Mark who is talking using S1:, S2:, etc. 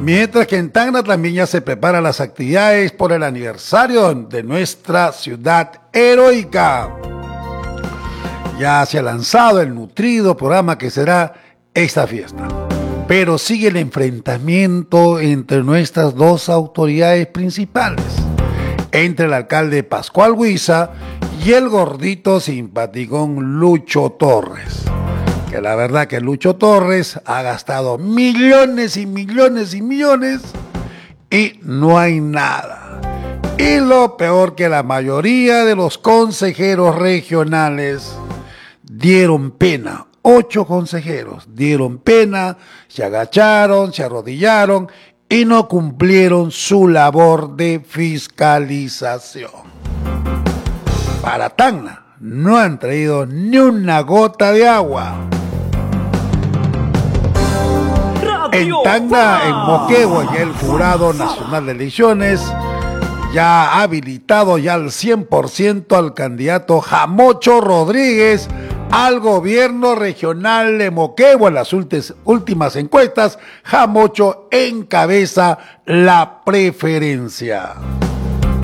S1: Mientras que en Tacna también ya se preparan las actividades por el aniversario de nuestra ciudad heroica. Ya se ha lanzado el nutrido programa que será esta fiesta. Pero sigue el enfrentamiento entre nuestras dos autoridades principales, entre el alcalde Pascual Huiza y el gordito simpaticón Lucho Torres. Que la verdad que Lucho Torres ha gastado millones y millones y millones y no hay nada. Y lo peor, que la mayoría de los consejeros regionales dieron pena. 8 consejeros dieron pena, se agacharon, se arrodillaron y no cumplieron su labor de fiscalización. Para Tacna no han traído ni una gota de agua. En Tacna, en Moquegua, ya el Jurado Nacional de Elecciones ya ha habilitado ya al 100% al candidato Jamocho Rodríguez al gobierno regional de Moquegua. En las últimas encuestas, Jamocho encabeza la preferencia.